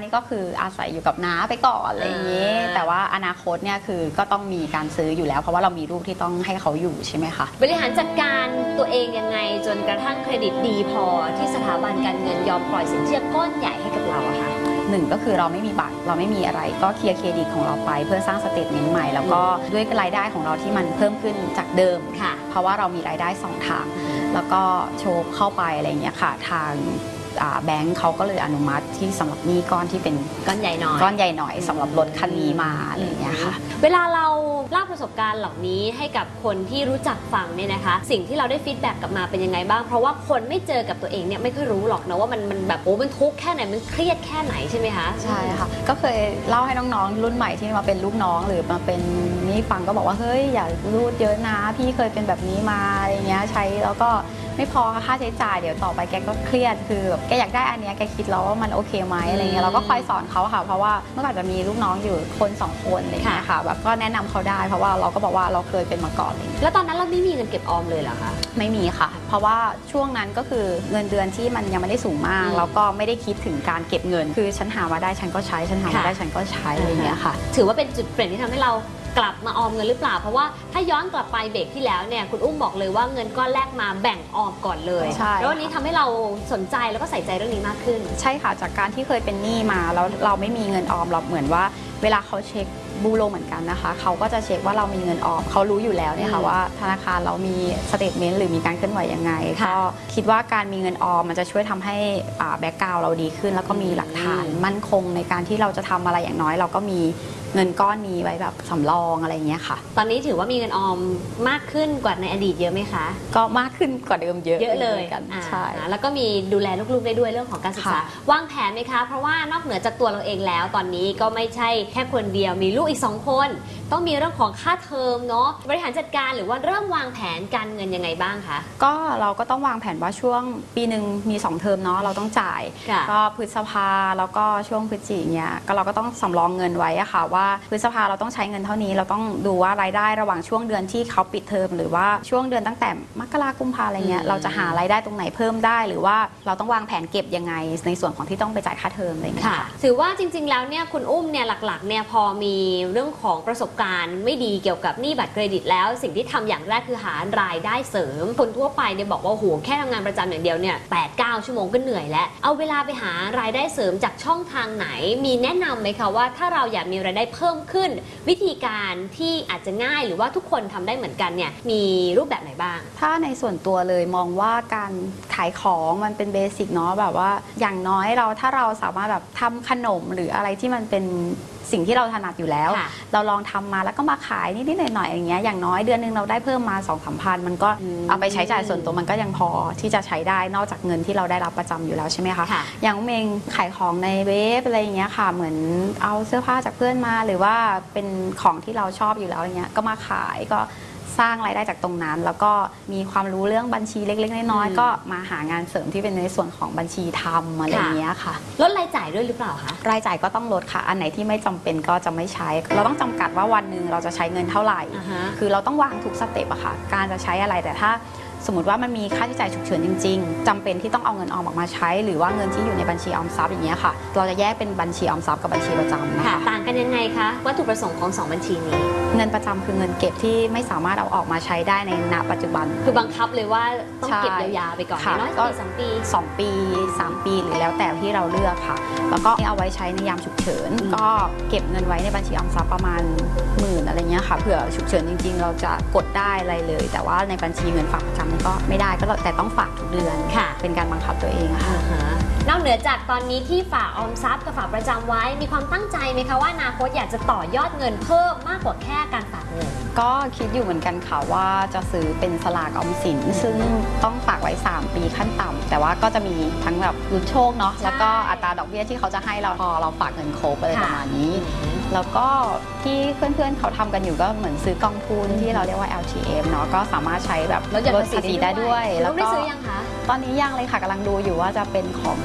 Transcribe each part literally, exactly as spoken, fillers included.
นี่ก็คืออาศัยอยู่กับน้าไปก่อนอะไรอย่างนี้แต่ว่าอนาคตเนี่ยคือก็ต้องมีการซื้ออยู่แล้วเพราะว่าเรามีลูกที่ต้องให้เขาอยู่ใช่ไหมคะบริหารจัดการตัวเองยังไงจนกระทั่งเครดิตดีพอที่สถาบันการเงินยอมปล่อยสินเชื่อก้อนใหญ่ให้กับเราอะค่ะหนึ่งก็คือเราไม่มีบัตรเราไม่มีอะไรก็เคลียร์เครดิตของเราไปเพื่อสร้างสเตทเมนต์ใหม่แล้วก็ด้วยรายได้ของเราที่มันเพิ่มขึ้นจากเดิมเพราะว่าเรามีรายได้สองทางแล้วก็โชว์เข้าไปอะไรอย่างเงี้ยค่ะทางแบงค์เขาก็เลยอนุมัติที่สำหรับหนี้ก้อนที่เป็นก้อนใหญ่หน่อยก้อนใหญ่หน่อยสำหรับรถคันนี้มาอะไรอย่างเงี้ยค่ะเวลาเราเล่าประสบการณ์เหล่านี้ให้กับคนที่รู้จักฟังเนี่ยนะคะสิ่งที่เราได้ฟีดแบ็กกลับมาเป็นยังไงบ้างเพราะว่าคนไม่เจอกับตัวเองเนี่ยไม่ค่อยรู้หรอกนะว่ามันมันแบบโอ้มันทุกข์แค่ไหนมันเครียดแค่ไหนใช่ไหมคะใช่ค่ะก็เคยเล่าให้น้องๆรุ่นใหม่ที่มาเป็นลูกน้องหรือมาเป็นนี่ฟังก็บอกว่าเฮ้ยอย่ารูดเยอะนะพี่เคยเป็นแบบนี้มาอะไรเงี้ยใช้แล้วก็ไม่พอค่าใช้จ่ายเดี๋ยวต่อไปแกก็เครียดคือแบบแกอยากได้อันนี้แกคิดแล้วว่ามันโอเคไหมอะไรเงี้ยเราก็คอยสอนเขาค่ะเพราะว่าเมื่อก่อนจะมีลูกน้องอยู่คนสองคนอะไรเงี้ยค่ะแบบก็แนะนำเขาได้เพราะว่าเราก็บอกว่าเราเคยเป็นมาก่อนเลยแล้วตอนนั้นเราไม่มีเงินเก็บออมเลยเหรอคะไม่มีค่ะเพราะว่าช่วงนั้นก็คือเงินเดือนที่มันยังไม่ได้สูงมากแล้วก็ไม่ได้คิดถึงการเก็บเงินคือฉันหามาได้ฉันก็ใช้ฉันหามาได้ฉันก็ใช้อะไรเงี้ยค่ะถือว่าเป็นจุดเปลี่ยนที่ทำให้เรากลับมาออมเงินหรือเปล่าเพราะว่าถ้าย้อนกลับไปเบรกที่แล้วเนี่ยคุณอุ้มบอกเลยว่าเงินก้อนแรกมาแบ่งออมก่อนเลยแล้ววันนี้ทำให้เราสนใจแล้วก็ใส่ใจเรื่องนี้มากขึ้นใช่ค่ะจากการที่เคยเป็นหนี้มาแล้วเราไม่มีเงินออมเราเหมือนว่าเวลาเขาเช็คบูโรเหมือนกันนะคะเขาก็จะเช็คว่าเรามีเงินออมเขารู้อยู่แล้วเนี่ยค่ะว่าธนาคารเรามีสเตทเมนต์หรือมีการเคลื่อนไหวยังไงก็คิดว่าการมีเงินออมมันจะช่วยทำให้แบ็กกราวด์เราดีขึ้นแล้วก็มีหลักฐานมั่นคงในการที่เราจะทำอะไรอย่างน้อยเราก็มีเงินก้อนนี้ไว้แบบสำรองอะไรเงี้ยค่ะตอนนี้ถือว่ามีเงินออมมากขึ้นกว่าในอดีตเยอะไหมคะก็มากขึ้นกว่าเดิมเยอะเยอะเลยกันใช่แล้วก็มีดูแลลูกๆได้ด้วยเรื่องของการศึกษาวางแผนไหมคะเพราะว่านอกเหนือจากตัวเราเองแล้วตอนนี้ก็ไม่ใช่แค่คนเดียวมีลูกอีกสองคนต้องมีเรื่องของค่าเทอมเนาะบริหารจัดการหรือว่าเริ่มวางแผนการเงินยังไงบ้างคะก็เราก็ต้องวางแผนว่าช่วงปีหนึ่งมีสองเทอมเนาะเราต้องจ่ายก็พฤษภาแล้วก็ช่วงพฤศจิกายนเนี่ยก็เราก็ต้องสำรองเงินไว้อะค่ะว่าพฤษภาเราต้องใช้เงินเท่านี้เราต้องดูว่ารายได้ระหว่างช่วงเดือนที่เขาปิดเทอมหรือว่าช่วงเดือนตั้งแต่มกราคมกุมภาอะไรเงี้ยเราจะหารายได้ตรงไหนเพิ่มได้หรือว่าเราต้องวางแผนเก็บยังไงในส่วนของที่ต้องไปจ่ายค่าเทอมอะไรเงี้ยถือว่าจริงๆแล้วเนี่ยคุณอุ้มเนี่ยหลักๆเนี่ยพอมีเรื่องของประสบการณ์ไม่ดีเกี่ยวกับหนี้บัตรเครดิตแล้วสิ่งที่ทำอย่างแรกคือหารายได้เสริมคนทั่วไปเนี่ยบอกว่าโหแค่ทำงานประจำอย่างเดียวเนี่ยแปดเก้าชั่วโมงก็เหนื่อยแล้วเอาเวลาไปหารายได้เสริมจากช่องทางไหนมีแนะนำไหมคะว่าถ้าเราอยากมีรายได้เพิ่มขึ้นวิธีการที่อาจจะง่ายหรือว่าทุกคนทำได้เหมือนกันเนี่ยมีรูปแบบไหนบ้างถ้าในส่วนตัวเลยมองว่าการขายของมันเป็นเบสิกเนาะแบบว่าอย่างน้อยเราถ้าเราสามารถแบบทำขนมหรืออะไรที่มันเป็นสิ่งที่เราถนัดอยู่แล้วเราลองทำมาแล้วก็มาขายนิดๆหน่อยๆอย่างเงี้ยอย่างน้อยเดือนนึงเราได้เพิ่มมา สองสามพันมันก็เอาไปใช้จ่ายส่วนตัวมันก็ยังพอที่จะใช้ได้นอกจากเงินที่เราได้รับประจำอยู่แล้วใช่ไหมคะอย่างเมงขายของในเว็บอะไรอย่างเงี้ยค่ะเหมือนเอาเสื้อผ้าจากเพื่อนมาหรือว่าเป็นของที่เราชอบอยู่แล้วอย่างเงี้ยก็มาขายก็สร้างรายได้จากตรงนั้นแล้วก็มีความรู้เรื่องบัญชีเล็กๆน้อยๆก็มาหางานเสริมที่เป็นในส่วนของบัญชีทำอะไรอย่างเงี้ยค่ะลดรายจ่ายด้วยหรือเปล่าคะรายจ่ายก็ต้องลดค่ะอันไหนที่ไม่จำเป็นก็จะไม่ใช้เราต้องจำกัดว่าวันหนึ่งเราจะใช้เงินเท่าไหร่ uh-huh. คือเราต้องวางทุกสเต็ปอะค่ะการจะใช้อะไรแต่ถ้าสมมติว่ามันมีค่าใช้จ่ายฉุกเฉินจริงๆจำเป็นที่ต้องเอาเงินออมออกมาใช้หรือว่าเงินที่อยู่ในบัญชีออมทรัพย์อย่างเงี้ยค่ะเราจะแยกเป็นบัญชีออมทรัพย์กับบัญชีประจำนะคะต่างกันยังไงคะวัตถุประสงค์ของสองบัญชีนี้เงินประจำคือเงินเก็บที่ไม่สามารถเอาออกมาใช้ได้ในณปัจจุบันคือบังคับเลยว่าต้องเก็บยาวๆไปก่อนน้อยๆปีสองปีสองปีสามปีหรือแล้วแต่ที่เราเลือกค่ะแล้วก็เอาไว้ใช้ในยามฉุกเฉินก็เก็บเงินไว้ในบัญชีออมทรัพย์ประมาณหมื่นอะไรเงี้ยค่ะเผื่อฉุกเฉินจริงๆเราจะกดได้อะไรเลยแต่ว่าในบัญชีเงินฝากประจำนี่ก็ไม่ได้ก็แต่ต้องฝากทุกเดือนเป็นการบังคับตัวเองค่ะนอกเหนือจากตอนนี้ที่ฝากออมทรัพย์กับฝากประจำไว้มีความตั้งใจไหมคะว่าอนาคตอยากจะต่อยอดเงินเพิ่มมากกว่าแค่การฝากเงินก็คิดอยู่เหมือนกันค่ะว่าจะซื้อเป็นสลากออมสินซึ่งต้องฝากไว้สามปีขั้นต่ำแต่ว่าก็จะมีทั้งแบบลุ้นโชคเนาะแล้วก็อัตราดอกเบี้ยที่เขาจะให้เราพอเราฝากเงินครบอะไรประมาณนี้แล้วก็ที่เพื่อนๆเขาทำกันอยู่ก็เหมือนซื้อกองทุนที่เราเรียกว่า แอล ที เอ็ม เนาะก็สามารถใช้แบบลดภาษีได้ด้วยแล้วก็ได้ซื้อยังคะตอนนี้ยังเลยค่ะกำลังดูอยู่ว่าจะเป็นของ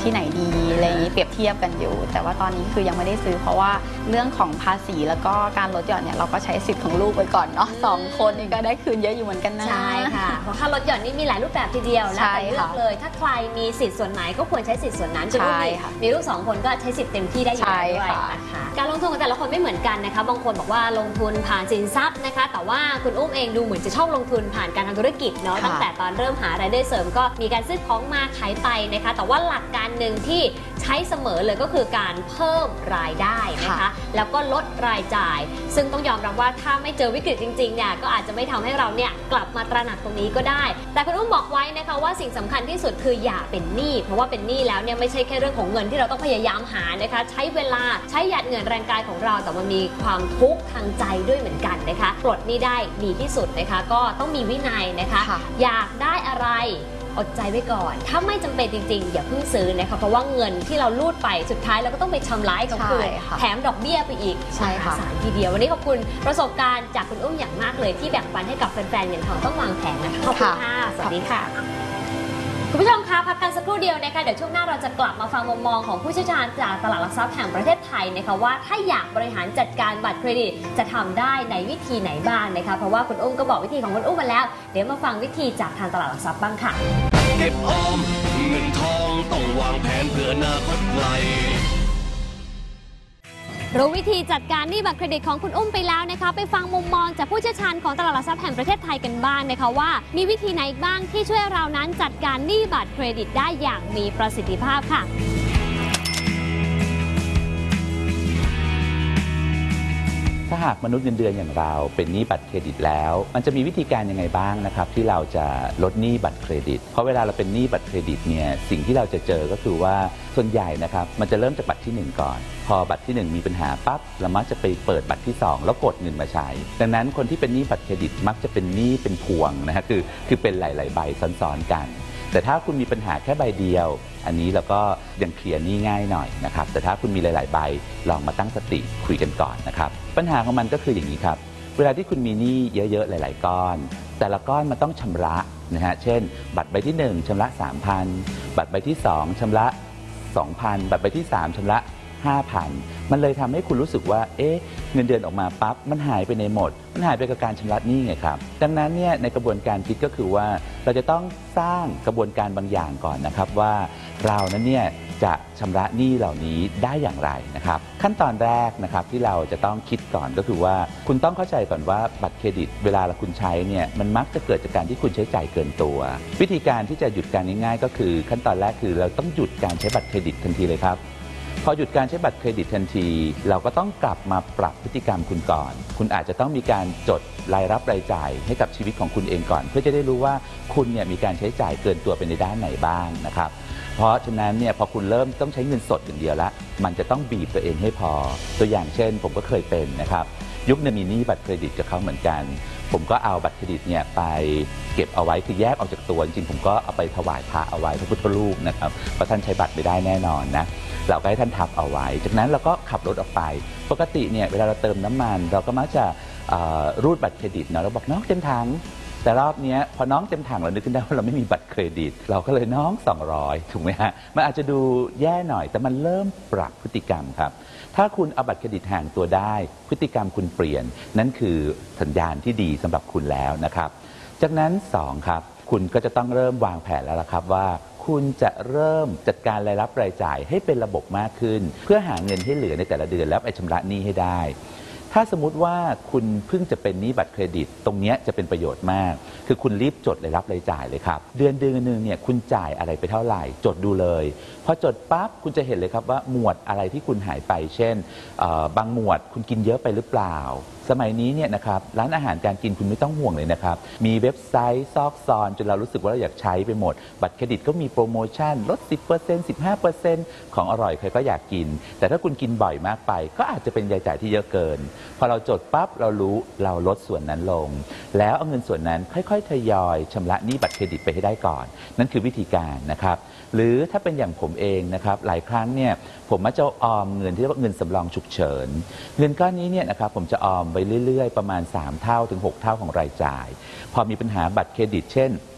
ที่ไหนดีอะไรอย่างนี้เปรียบเทียบกันอยู่แต่ว่าตอนนี้คือยังไม่ได้ซื้อเพราะว่าเรื่องของภาษีแล้วก็การลดหย่อนเนี่ยเราก็ใช้สิทธิ์ของลูกไปก่อนเนาะสองคนนี่ก็ได้คืนเยอะอยู่เหมือนกันนะใช่ค่ะเพราะค่าลดหย่อนนี่มีหลายรูปแบบทีเดียวแล้วแต่เลือกเลยถ้าใครมีสิทธิ์ส่วนไหนก็ควรใช้สิทธิ์ส่วนนั้นจะมีมีลูกสองคนก็ใช้สิทธิ์เต็มที่ได้อยู่ด้วยนะคะการลงทุนของแต่ละคนไม่เหมือนกันนะคะบางคนบอกว่าลงทุนผ่านสินทรัพย์นะคะแต่ว่าคุณอุ้มเองดูเหมือนจะชอบลงทุนผ่านการทำธุรกิจเนาะตั้งแต่ตอนเริ่มหารายได้เสริมก็มีการซื้อของมาขายไปนะคะแต่ว่าหลักการหนึ่งที่ใช้เสมอเลยก็คือการเพิ่มรายได้นะคะแล้วก็ลดรายจ่ายซึ่งต้องยอมรับว่าถ้าไม่เจอวิกฤตจริงๆเนี่ยก็อาจจะไม่ทำให้เราเนี่ยกลับมาตระหนักตรงนี้ก็ได้แต่คุณอุ้มบอกไว้นะคะว่าสิ่งสำคัญที่สุดคืออย่าเป็นหนี้เพราะว่าเป็นหนี้แล้วเนี่ยไม่ใช่แค่เรื่องของเงินที่เราต้องพยายามหานะคะใช้เวลาใช้หยัดเหงื่อแรงกายของเราแต่มันมีความทุกข์ทางใจด้วยเหมือนกันนะคะปลดหนี้ได้ดีที่สุดนะคะก็ต้องมีวินัยนะคะอยากได้อะไรอดใจไว้ก่อนถ้าไม่จำเป็นจริงๆอย่าเพิ่งซื้อนะคะเพราะว่าเงินที่เราลูดไปสุดท้ายเราก็ต้องไปชำระให้เขาคืนแถมดอกเบี้ยไปอีกมหาศาลทีเดียววันนี้ขอบคุณประสบการณ์จากคุณอุ้มอย่างมากเลยที่แบ่งปันให้กับแฟนๆเงินทองต้องวางแผนนะคะขอบคุณค่ะสวัสดีค่ะคุณผู้ชมคะพักกันสักครู่เดียวนะคะเดี๋ยวช่วงหน้าเราจะกลับมาฟังมุมมองของผู้เชี่ยวชาญจากตลาดหลักทรัพย์แห่งประเทศไทยนะคะว่าถ้าอยากบริหารจัดการบัตรเครดิตจะทำได้ในวิธีไหนบ้างนะคะเพราะว่าคุณอุ้มก็บอกวิธีของคุณอุ้มมาแล้วเดี๋ยวมาฟังวิธีจากทางตลาดหลักทรัพย์บ้างค่ะเก็บออมเงินทองต้องวางแผนเพื่ออนาคตไกลรู้วิธีจัดการหนี้บัตรเครดิตของคุณอุ้มไปแล้วนะคะไปฟังมุมมองจากผู้เชี่ยวชาญของตลาดหลักทรัพย์แห่งประเทศไทยกันบ้างนะคะว่ามีวิธีไหนบ้างที่ช่วยเรานั้นจัดการหนี้บัตรเครดิตได้อย่างมีประสิทธิภาพค่ะถ้าหากมนุษย์เงินเดือนอย่างเราเป็นหนี้บัตรเครดิตแล้วมันจะมีวิธีการยังไงบ้างนะครับที่เราจะลดหนี้บัตรเครดิตเพราะเวลาเราเป็นหนี้บัตรเครดิตเนี่ยสิ่งที่เราจะเจอก็คือว่าส่วนใหญ่นะครับมันจะเริ่มจากบัตรที่หนึ่งก่อนพอบัตรที่หนึ่งมีปัญหาปั๊บเรามักจะไปเปิดบัตรที่สองแล้วกดเงินมาใช้ดังนั้นคนที่เป็นหนี้บัตรเครดิตมักจะเป็นหนี้เป็นพวงนะฮะคือคือเป็นหลายๆใบซ้อนๆกันแต่ถ้าคุณมีปัญหาแค่ใบเดียวอันนี้เราก็ยังเคลียร์หนี้ง่ายหน่อยนะครับแต่ถ้าคุณมีหลายๆใบลองมาตั้งสติคุยกันก่อนนะครับปัญหาของมันก็คืออย่างนี้ครับเวลาที่คุณมีหนี้เยอะๆหลายๆก้อนแต่ละก้อนมันต้องชำระนะฮะเช่นบัตรใบที่หนึ่งชำระ สามพัน บัตรใบที่สองชำระ สองพัน บัตรใบที่สามชำระ ห้าพัน มันเลยทำให้คุณรู้สึกว่าเอ๊ะเงินเดือนออกมาปั๊บมันหายไปในหมดมันหายไปกับการชำระหนี้ไงครับดังนั้นเนี่ยในกระบวนการคิดก็คือว่าเราจะต้องสร้างกระบวนการบางอย่างก่อนนะครับว่าเรานั้นเนี่ยจะชำระหนี้เหล่านี้ได้อย่างไรนะครับขั้นตอนแรกนะครับที่เราจะต้องคิดก่อนก็คือว่าคุณต้องเข้าใจก่อนว่าบัตรเครดิตเวลาเราคุณใช้เนี่ยมันมักจะเกิดจากการที่คุณใช้จ่ายเกินตัววิธีการที่จะหยุดการง่ายๆก็คือขั้นตอนแรกคือเราต้องหยุดการใช้บัตรเครดิตทันทีเลยครับพอหยุดการใช้บัตรเครดิตทันทีเราก็ต้องกลับมาปรับพฤติกรรมคุณก่อนคุณอาจจะต้องมีการจดรายรับรายจ่ายให้กับชีวิตของคุณเองก่อนเพื่อจะได้รู้ว่าคุณเนี่ยมีการใช้จ่ายเกินตัวไปในด้านไหนบ้างนะครับเพราะฉะนั้นเนี่ยพอคุณเริ่มต้องใช้เงินสดอย่างเดียวละมันจะต้องบีบตัวเองให้พอตัวอย่างเช่นผมก็เคยเป็นนะครับยุคนึงมีหนี้บัตรเครดิตกับเขาเหมือนกันผมก็เอาบัตรเครดิตเนี่ยไปเก็บเอาไว้คือแยกออกจากตัวจริงๆผมก็เอาไปถวายพระเอาไว้พระพุทธรูปนะครับเพราะท่านใช้บัตรไม่ได้แน่นอนนะเราก็ให้ท่านทับเอาไว้จากนั้นเราก็ขับรถออกไปปกติเนี่ยเวลาเราเติมน้ำมันเราก็มักจะรูดบัตรเครดิตเนาะเราบอกน้องเต็มถังแต่รอบนี้พอน้องเต็มถังเรานึกขึ้นได้ว่าเราไม่มีบัตรเครดิตเราก็เลยน้องสองร้อยถูกไหมฮะมันอาจจะดูแย่หน่อยแต่มันเริ่มปรับพฤติกรรมครับถ้าคุณเอาบัตรเครดิตห่างตัวได้พฤติกรรมคุณเปลี่ยนนั่นคือสัญญาณที่ดีสำหรับคุณแล้วนะครับจากนั้นสองครับคุณก็จะต้องเริ่มวางแผนแล้วละครับว่าคุณจะเริ่มจัดการรายรับรายจ่ายให้เป็นระบบมากขึ้นเพื่อหาเงินให้เหลือในแต่ละเดือนแล้วไปชำระหนี้ให้ได้ถ้าสมมุติว่าคุณเพิ่งจะเป็นหนี้บัตรเครดิตตรงนี้จะเป็นประโยชน์มากคือคุณรีบจดรายรับรายจ่ายเลยครับเดือนเดือนนึงเนี่ยคุณจ่ายอะไรไปเท่าไหร่จดดูเลยพอจดปั๊บคุณจะเห็นเลยครับว่าหมวดอะไรที่คุณหายไปเช่นบางหมวดคุณกินเยอะไปหรือเปล่าสมัยนี้เนี่ยนะครับร้านอาหารการกินคุณไม่ต้องห่วงเลยนะครับมีเว็บไซต์ซอกซอนจนเรารู้สึกว่าเราอยากใช้ไปหมดบัตรเครดิตก็มีโปรโมชั่นลด สิบเปอร์เซ็นต์ สิบห้าเปอร์เซ็นต์ ของอร่อยใครก็อยากกินแต่ถ้าคุณกินบ่อยมากไปก็อาจจะเป็นรายจ่ายที่เยอะเกินพอเราจดปั๊บเรารู้เราลดส่วนนั้นลงแล้วเอาเงินส่วนนั้นค่อยๆทยอยชำระหนี้บัตรเครดิตไปให้ได้ก่อนนั่นคือวิธีการนะครับหรือถ้าเป็นอย่างผมเองนะครับหลายครั้งเนี่ยผมมักจะออมเงินที่เรียกว่าเงินสำรองฉุกเฉินเงินก้อนนี้เนี่ยนะครับผมจะออมไปเรื่อยๆประมาณสามเท่าถึงหกเท่าของรายจ่ายพอมีปัญหาบัตรเครดิตเช่น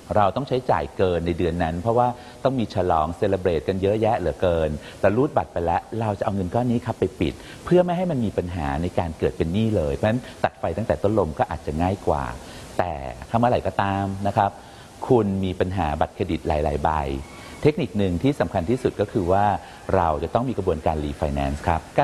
เราต้องใช้จ่ายเกินในเดือนนั้น เพราะว่าต้องมีฉลองเซเลบรตกันเยอะแยะเหลือเกินแต่รูดบัตรไปแล้วเราจะเอาเงินก้อนนี้ครับไปปิด เพื่อไม่ให้มันมีปัญหาในการเกิดเป็นหนี้เลยเพราะฉะนั้นตัดไฟตั้งแต่ต้นลมก็อาจจะง่ายกว่าแต่ถ้าเมื่อไหร่ก็ตามนะครับคุณมีปัญหาบัตรเครดิตหลายๆใบเทคนิคหนึ่งที่สำคัญที่สุดก็คือว่าเราจะต้องมีกระบวนการรีไฟแนนซ์ครับ